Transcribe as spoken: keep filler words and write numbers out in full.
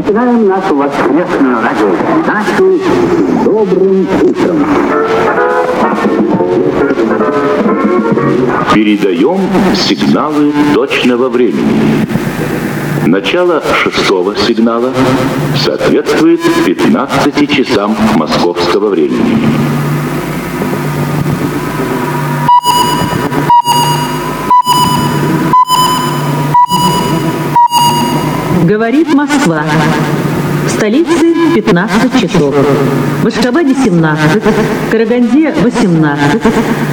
начинаем нашу воскресную радиопередачу «Добрым утром». Передаем сигналы точного времени. Начало шестого сигнала соответствует пятнадцати часам московского времени. Говорит Москва. В столице пятнадцать часов. В Ашхабаде семнадцать, в Караганде восемнадцать,